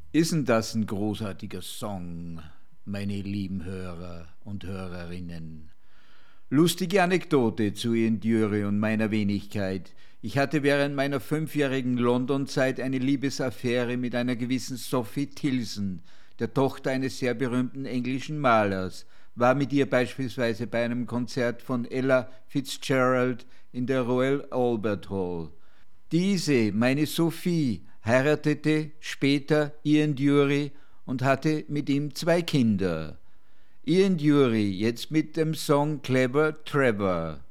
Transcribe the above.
Ist denn das ein großartiger Song, meine lieben Hörer und Hörerinnen? Lustige Anekdote zu Ian Dury und meiner Wenigkeit. Ich hatte während meiner 5-jährigen London-Zeit eine Liebesaffäre mit einer gewissen Sophie Tilson, der Tochter eines sehr berühmten englischen Malers, war mit ihr beispielsweise bei einem Konzert von Ella Fitzgerald in der Royal Albert Hall. Diese, meine Sophie, heiratete später Ian Dury und hatte mit ihm 2 Kinder. Ian Dury, jetzt mit dem Song Clever Trevor.